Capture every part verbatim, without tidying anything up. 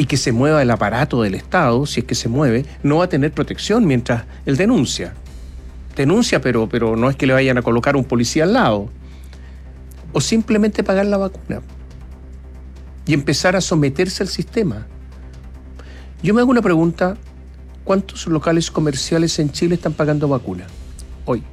y que se mueva el aparato del Estado, si es que se mueve, no va a tener protección mientras él denuncia. Denuncia, pero, pero no es que le vayan a colocar un policía al lado. O simplemente pagar la vacuna y empezar a someterse al sistema. Yo me hago una pregunta: ¿cuántos locales comerciales en Chile están pagando vacuna hoy?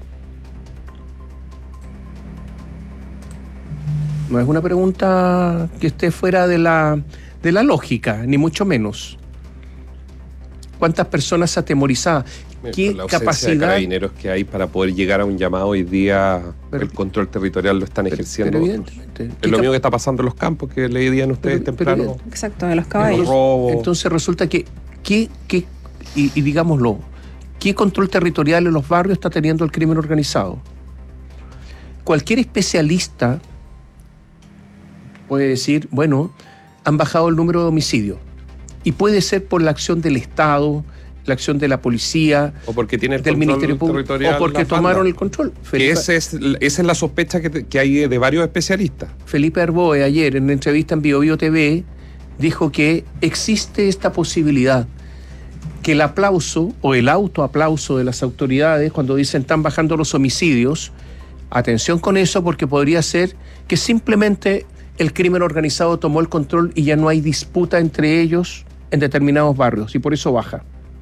No es una pregunta que esté fuera de la, de la lógica, ni mucho menos. ¿Cuántas personas atemorizadas? ¿Qué la capacidad de carabineros que hay para poder llegar a un llamado hoy día? Pero, el control territorial lo están pero, ejerciendo. Pero evidentemente. Es lo mismo que está pasando en los campos, que leían ustedes pero, temprano. Pero, exacto, en los caballos. Los robos. Entonces resulta que, que, que y, y digámoslo, ¿qué control territorial en los barrios está teniendo el crimen organizado? Cualquier especialista puede decir, bueno, han bajado el número de homicidios. Y puede ser por la acción del Estado, la acción de la policía, o porque tiene el del Ministerio Público, o porque tomaron el control. Felipe, que ese es, esa es la sospecha que, que hay de varios especialistas. Felipe Arboe ayer en una entrevista en Bio Bio T V dijo que existe esta posibilidad, que el aplauso o el autoaplauso de las autoridades cuando dicen están bajando los homicidios, atención con eso, porque podría ser que simplemente el crimen organizado tomó el control y ya no hay disputa entre ellos en determinados barrios y por eso baja.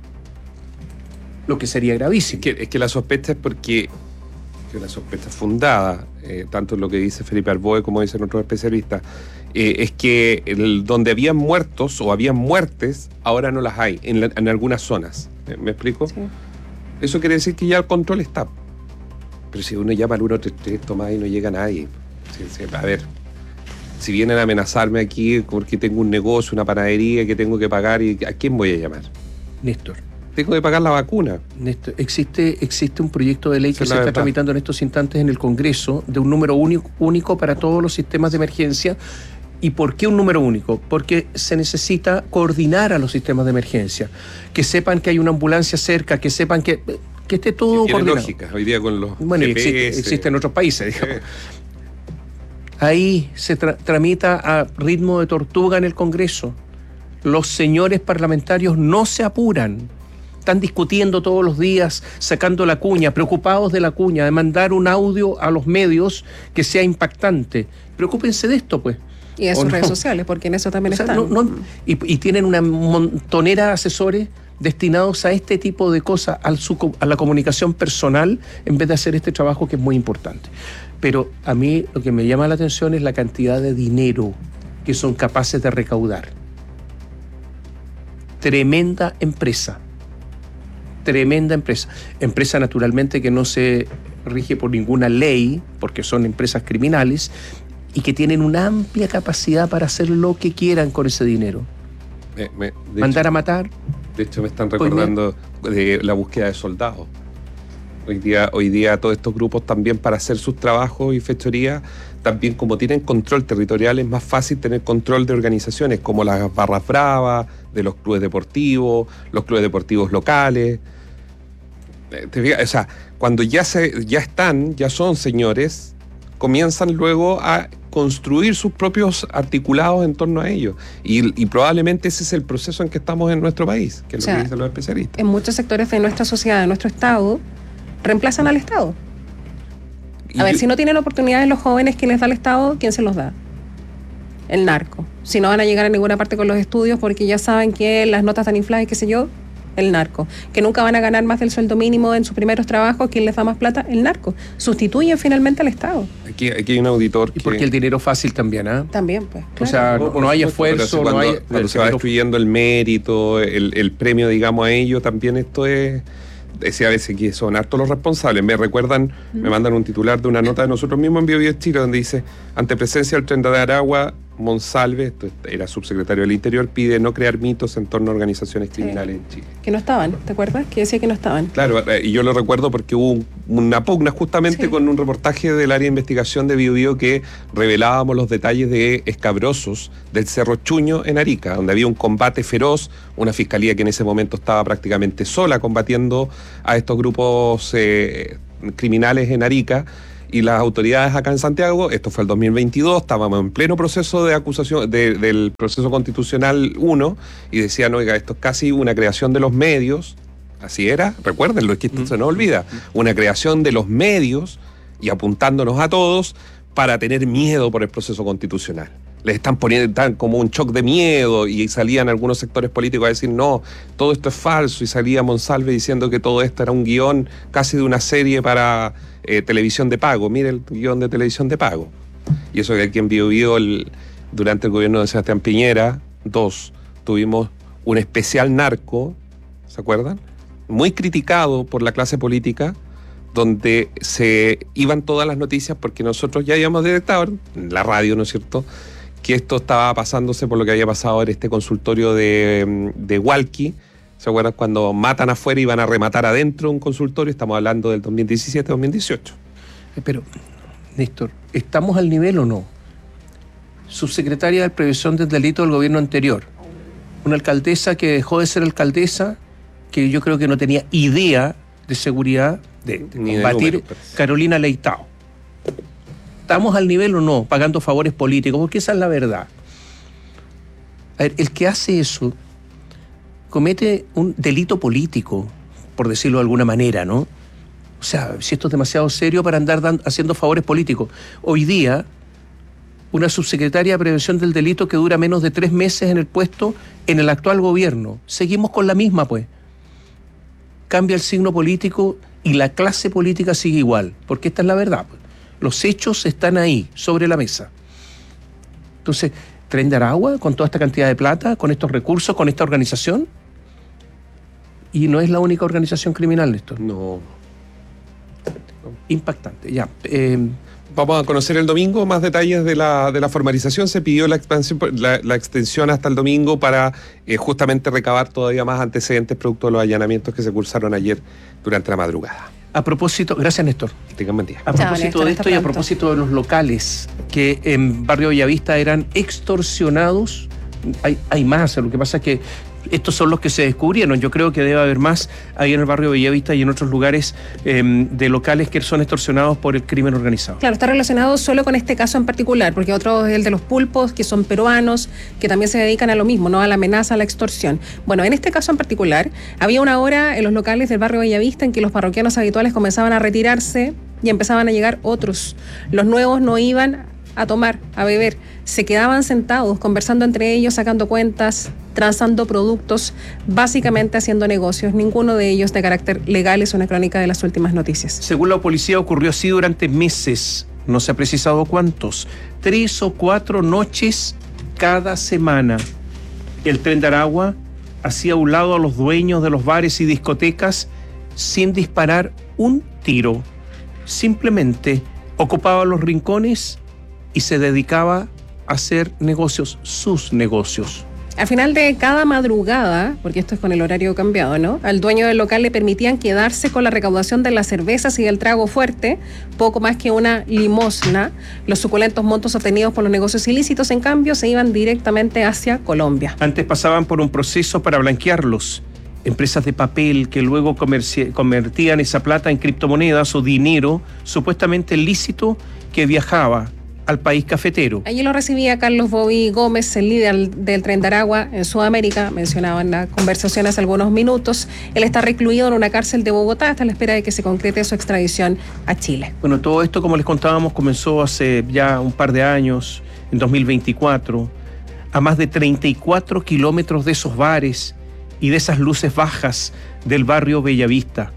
Lo que sería gravísimo. Es que, es que la sospecha es porque, que la sospecha fundada, eh, tanto en lo que dice Felipe Arboe como dicen otros especialistas, eh, es que el, donde habían muertos o habían muertes, ahora no las hay en, la, en algunas zonas. ¿Me, me explico? Sí. Eso quiere decir que ya el control está. Pero si uno llama al uno tres tres, Tomás, y no llega nadie. Sí, sí, a ver, si vienen a amenazarme aquí porque tengo un negocio, una panadería que tengo que pagar, ¿y a quién voy a llamar? Néstor. Tengo que pagar la vacuna. Néstor, existe, existe un proyecto de ley que se está tramitando en estos instantes en el Congreso de un número único, único para todos los sistemas de emergencia. ¿Y por qué un número único? Porque se necesita coordinar a los sistemas de emergencia. Que sepan que hay una ambulancia cerca, que sepan que, que esté todo que coordinado. Lógica, hoy día con los Bueno, G P S. Existe, existe en otros países, digamos. Ahí se tra- tramita a ritmo de tortuga en el Congreso. Los señores parlamentarios no se apuran. Están discutiendo todos los días, sacando la cuña, preocupados de la cuña, de mandar un audio a los medios que sea impactante. Preocúpense de esto, pues. Y en sus no? redes sociales, porque en eso también o sea, están. No, no, y, y tienen una montonera de asesores destinados a este tipo de cosas, al su, a la comunicación personal, en vez de hacer este trabajo que es muy importante. Pero a mí lo que me llama la atención es la cantidad de dinero que son capaces de recaudar. Tremenda empresa. Tremenda empresa. Empresa naturalmente que no se rige por ninguna ley, porque son empresas criminales, y que tienen una amplia capacidad para hacer lo que quieran con ese dinero. Me, me, Mandar hecho, a matar. De hecho me están recordando de la búsqueda de soldados. Hoy día, hoy día todos estos grupos también para hacer sus trabajos y fechorías, también como tienen control territorial, es más fácil tener control de organizaciones como las Barras Bravas, de los clubes deportivos, los clubes deportivos locales. ¿Te fijas? O sea, cuando ya, se, ya están, ya son señores, comienzan luego a construir sus propios articulados en torno a ellos. Y, y probablemente ese es el proceso en que estamos en nuestro país, que es o lo sea, que dicen los especialistas. En muchos sectores de nuestra sociedad, de nuestro Estado, reemplazan al Estado. A ver, yo, si no tienen oportunidades los jóvenes, ¿quién les da el Estado? ¿Quién se los da? El narco. Si no van a llegar a ninguna parte con los estudios porque ya saben que las notas están infladas y qué sé yo, el narco. Que nunca van a ganar más del sueldo mínimo en sus primeros trabajos, ¿quién les da más plata? El narco. Sustituyen finalmente al Estado. Aquí, aquí hay un auditor que... Y porque el dinero fácil también, ¿ah? ¿eh? También, pues. Claro. O sea, no, no hay esfuerzo, cuando, no hay... Cuando se va destruyendo el mérito, el, el premio, digamos, a ello, también esto es... Decía a veces que son hartos los responsables. Me recuerdan, mm. me mandan un titular de una nota de nosotros mismos en Bio Bio Chile, donde dice: ante presencia del tren de Aragua, Monsalve, esto era subsecretario del Interior, pide no crear mitos en torno a organizaciones criminales sí. en Chile. Que no estaban, ¿te acuerdas? Que decía que no estaban. Claro, y yo lo recuerdo porque hubo un, una pugna justamente sí. con un reportaje del área de investigación de Bio Bio que revelábamos los detalles de escabrosos del Cerro Chuño en Arica, donde había un combate feroz, una fiscalía que en ese momento estaba prácticamente sola combatiendo a estos grupos eh, criminales en Arica. y las autoridades acá en Santiago, esto fue el dos mil veintidós, estábamos en pleno proceso de acusación de, del proceso constitucional uno, y decían, oiga, esto es casi una creación de los medios, así era, recuérdenlo, es que esto mm. se nos olvida, una creación de los medios y apuntándonos a todos para tener miedo por el proceso constitucional. Les están poniendo tan como un shock de miedo, y salían algunos sectores políticos a decir no, todo esto es falso, y salía Monsalve diciendo que todo esto era un guión casi de una serie para eh, televisión de pago. Mire el guión de televisión de pago. Y eso que aquí en Bio Bio, el, durante el gobierno de Sebastián Piñera, dos, tuvimos un especial narco, ¿se acuerdan? Muy criticado por la clase política, donde se iban todas las noticias porque nosotros ya habíamos detectado en la radio, ¿no es cierto?, que esto estaba pasándose por lo que había pasado en este consultorio de, de Hualqui. ¿Se acuerdan cuando matan afuera y van a rematar adentro un consultorio? Estamos hablando del dos mil diecisiete dos mil dieciocho. Pero, Néstor, ¿estamos al nivel o no? Subsecretaria de Prevención del Delito del gobierno anterior. Una alcaldesa que dejó de ser alcaldesa, que yo creo que no tenía idea de seguridad, de, de combatir, de número, Carolina Leitao. ¿Estamos al nivel o no, pagando favores políticos? Porque esa es la verdad. A ver, el que hace eso comete un delito político, por decirlo de alguna manera, ¿no? O sea, si esto es demasiado serio para andar dando, haciendo favores políticos. Hoy día, una subsecretaria de Prevención del Delito que dura menos de tres meses en el puesto en el actual gobierno. Seguimos con la misma, pues. Cambia el signo político y la clase política sigue igual, porque esta es la verdad, pues. Los hechos están ahí, sobre la mesa. Entonces, ¿Tren de Aragua con toda esta cantidad de plata, con estos recursos, con esta organización? Y no es la única organización criminal, Néstor. No. Impactante, ya. Eh, Vamos a conocer el domingo más detalles de la, de la formalización. Se pidió la, expansión, la, la extensión hasta el domingo para eh, justamente recabar todavía más antecedentes producto de los allanamientos que se cursaron ayer durante la madrugada. A propósito, gracias Néstor. Tengan buen día. A propósito Chao, Néstor, de esto y a propósito de los locales que en Barrio Bellavista eran extorsionados, hay, hay más, lo que pasa es que estos son los que se descubrieron. Yo creo que debe haber más ahí en el Barrio Bellavista y en otros lugares eh, de locales que son extorsionados por el crimen organizado. Claro, está relacionado solo con este caso en particular, porque otro es el de los pulpos, que son peruanos, que también se dedican a lo mismo, ¿no? A la amenaza, a la extorsión. Bueno, en este caso en particular, había una hora en los locales del Barrio Bellavista en que los parroquianos habituales comenzaban a retirarse y empezaban a llegar otros. Los nuevos no iban a tomar, a beber, se quedaban sentados conversando entre ellos, sacando cuentas, transando productos, básicamente haciendo negocios. Ninguno de ellos de carácter legal. Es una crónica de las últimas noticias. Según la policía ocurrió así durante meses, no se ha precisado cuántos, tres o cuatro noches cada semana. El Tren de Aragua hacía a un lado a los dueños de los bares y discotecas sin disparar un tiro. Simplemente ocupaba los rincones y se dedicaba a hacer negocios, sus negocios. Al final de cada madrugada, porque esto es con el horario cambiado, ¿no?, al dueño del local le permitían quedarse con la recaudación de las cervezas y del trago fuerte, poco más que una limosna. Los suculentos montos obtenidos por los negocios ilícitos, en cambio, se iban directamente hacia Colombia. Antes pasaban por un proceso para blanquearlos. Empresas de papel que luego comerci- convertían esa plata en criptomonedas o dinero supuestamente lícito que viajaba al país cafetero. Allí lo recibía Carlos Bobby Gómez, el líder del Tren de Aragua en Sudamérica. Mencionaba en las conversaciones algunos minutos. Él está recluido en una cárcel de Bogotá hasta la espera de que se concrete su extradición a Chile. Bueno, todo esto, como les contábamos, comenzó hace ya un par de años, en dos mil veinticuatro, a más de treinta y cuatro kilómetros de esos bares y de esas luces bajas del Barrio Bellavista.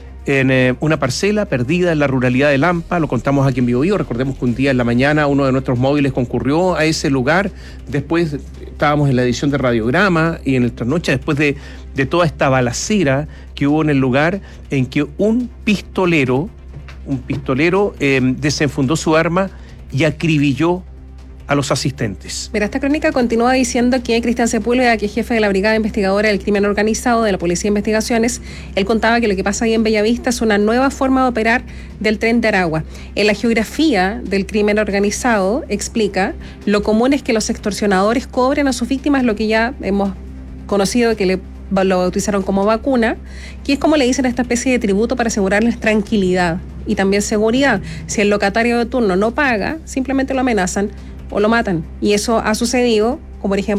En eh, una parcela perdida en la ruralidad de Lampa, lo contamos aquí en Bio Bio. Recordemos que un día en la mañana uno de nuestros móviles concurrió a ese lugar. Después estábamos en la edición de Radiograma y en el trasnoche, después de, de toda esta balacera que hubo en el lugar, en que un pistolero, un pistolero eh, desenfundó su arma y acribilló a los asistentes. Mira, esta crónica continúa diciendo que Cristian Sepúlveda, que es jefe de la Brigada Investigadora del Crimen Organizado de la Policía de Investigaciones, él contaba que lo que pasa ahí en Bellavista es una nueva forma de operar del Tren de Aragua. En la geografía del crimen organizado, explica, lo común es que los extorsionadores cobren a sus víctimas lo que ya hemos conocido, que le lo bautizaron como vacuna, que es como le dicen a esta especie de tributo para asegurarles tranquilidad y también seguridad. Si el locatario de turno no paga, simplemente lo amenazan o lo matan. Y eso ha sucedido, como por ejemplo